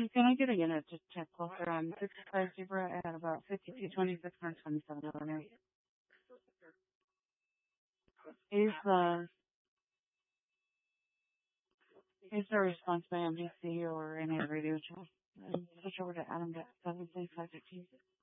Can I get a unit to check closer on 65 Zebra at about 5226 127 Illinois? Is the is there a response by MDC or any other radio channel? Switch over to Adam at 73515.